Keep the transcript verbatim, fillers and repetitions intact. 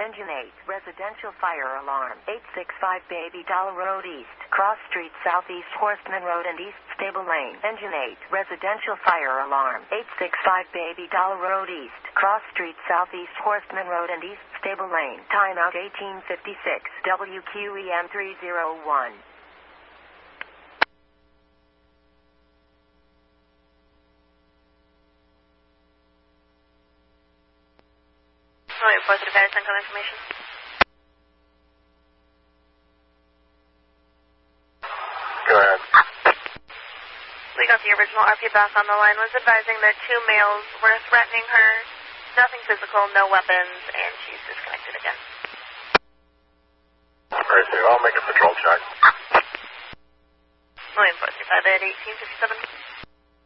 Engine eight, residential fire alarm. eight six five Baby Doll Road East, Cross Street Southeast, Horstman Road and East Stable Lane. Engine eight, residential fire alarm. eight six five Baby Doll Road East, Cross Street Southeast, Horstman Road and East Stable Lane. Timeout eighteen fifty-six, W Q E M three oh one. Wait, positive guys, send information. Go ahead. We got the original R P back on the line, was advising that two males were threatening her. Nothing physical, no weapons, and she's disconnected again. Alright, so I'll make a patrol check. William four three five at eighteen fifty-seven.